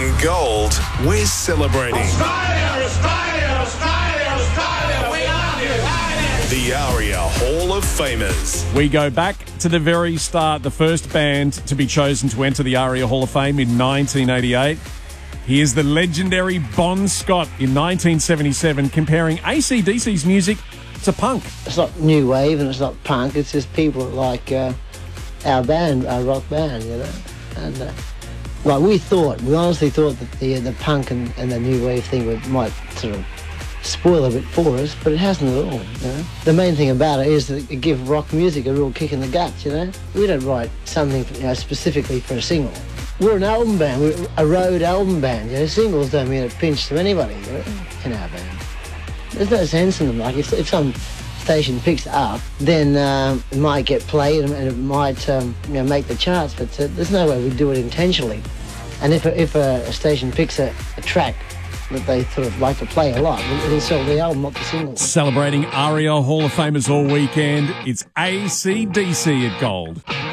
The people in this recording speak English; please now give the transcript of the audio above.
On Gold, we're celebrating Australia, Australia, Australia, Australia, we love you. the ARIA Hall of Famers. We go back to the very start, the first band to be chosen to enter the ARIA Hall of Fame in 1988. Here's the legendary Bon Scott in 1977 comparing AC/DC's music to punk. It's not new wave and it's not punk, it's just people like our band, our rock band, you know. And we honestly thought that the punk and the new wave thing might sort of spoil a bit for us, but it hasn't at all, you know. The main thing about it is that it gives rock music a real kick in the guts, you know. We don't write something specifically for a single. We're an album band, we're a road album band, you know. Singles don't mean a pinch to anybody, you know, in our band. There's no sense in them. Like if some station picks it up, then it might get played and it might make the charts, but there's no way we do it intentionally. And if a station picks a track that they sort of like to play a lot, it'll sell the album, not the single. Celebrating ARIA Hall of Famers all weekend, it's AC/DC at Gold.